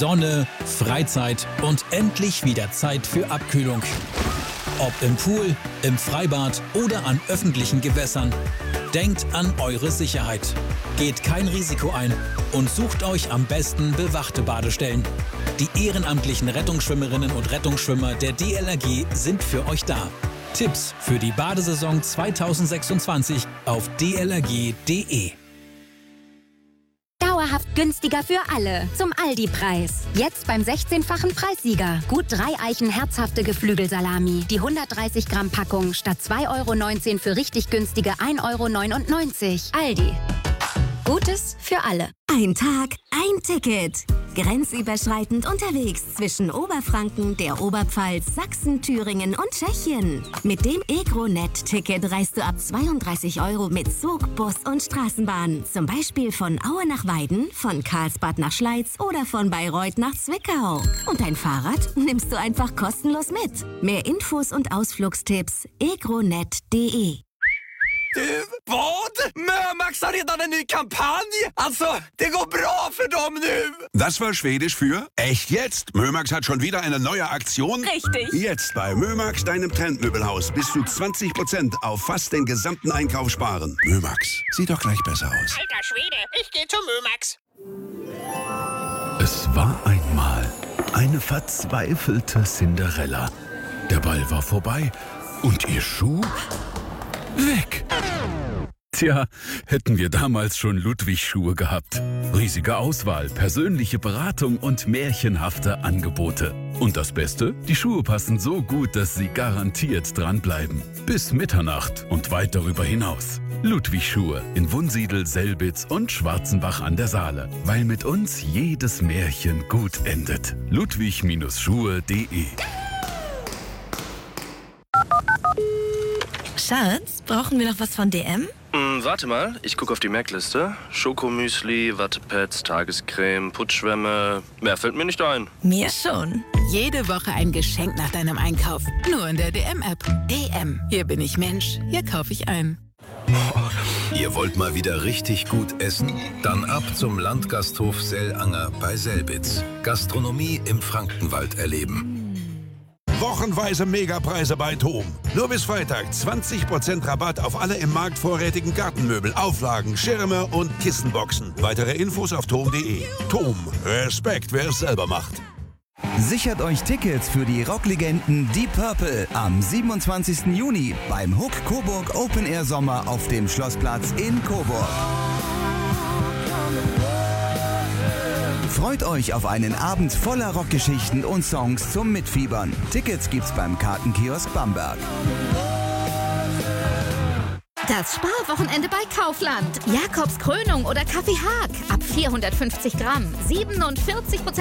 Sonne, Freizeit und endlich wieder Zeit für Abkühlung. Ob im Pool, im Freibad oder an öffentlichen Gewässern. Denkt an eure Sicherheit. Geht kein Risiko ein und sucht euch am besten bewachte Badestellen. Die ehrenamtlichen Rettungsschwimmerinnen und Rettungsschwimmer der DLRG sind für euch da. Tipps für die Badesaison 2026 auf dlrg.de. Dauerhaft günstiger für alle. Zum Aldi-Preis. Jetzt beim 16-fachen Preissieger. Gut 3 Eichen herzhafte Geflügelsalami. Die 130 Gramm Packung statt 2,19 € für richtig günstige 1,99 €. Aldi. Gutes für alle. Ein Tag, ein Ticket. Grenzüberschreitend unterwegs zwischen Oberfranken, der Oberpfalz, Sachsen, Thüringen und Tschechien. Mit dem EGRO-Net-Ticket reist du ab 32 € mit Zug, Bus und Straßenbahn. Zum Beispiel von Aue nach Weiden, von Karlsbad nach Schleiz oder von Bayreuth nach Zwickau. Und dein Fahrrad nimmst du einfach kostenlos mit. Mehr Infos und Ausflugstipps egronet.de. Du, vad? Mömax har redan en ny kampanj! Alltså, det går bra för dem nu! Das war Schwedisch für echt jetzt. Mömax hat schon wieder eine neue Aktion. Richtig. Jetzt bei Mömax, deinem Trendmöbelhaus, bis zu 20% auf fast den gesamten Einkauf sparen. Mömax, sieht doch gleich besser aus. Alter Schwede, ich gehe zu Mömax. Es war einmal eine verzweifelte Cinderella. Der Ball war vorbei und ihr Schuh weg. Tja, hätten wir damals schon Ludwig-Schuhe gehabt. Riesige Auswahl, persönliche Beratung und märchenhafte Angebote. Und das Beste? Die Schuhe passen so gut, dass Sie garantiert dranbleiben. Bis Mitternacht und weit darüber hinaus. Ludwig-Schuhe in Wunsiedel, Selbitz und Schwarzenbach an der Saale. Weil mit uns jedes Märchen gut endet. ludwig-schuhe.de. Schatz, brauchen wir noch was von DM? Warte mal, ich gucke auf die Merkliste. Schokomüsli, Wattepads, Tagescreme, Putzschwämme. Mehr fällt mir nicht ein. Mir schon. Jede Woche ein Geschenk nach deinem Einkauf. Nur in der DM-App. DM. Hier bin ich Mensch. Hier kaufe ich ein. Ihr wollt mal wieder richtig gut essen? Dann ab zum Landgasthof Sellanger bei Selbitz. Gastronomie im Frankenwald erleben. Wochenweise Megapreise bei TOM. Nur bis Freitag 20% Rabatt auf alle im Markt vorrätigen Gartenmöbel, Auflagen, Schirme und Kissenboxen. Weitere Infos auf tom.de. TOM. Respekt, wer es selber macht. Sichert euch Tickets für die Rocklegenden Deep Purple am 27. Juni beim Hook Coburg Open Air Sommer auf dem Schlossplatz in Coburg. Freut euch auf einen Abend voller Rockgeschichten und Songs zum Mitfiebern. Tickets gibt's beim Kartenkiosk Bamberg. Das Sparwochenende bei Kaufland. Jakobs Krönung oder Kaffee Haag. Ab 450 Gramm. 47%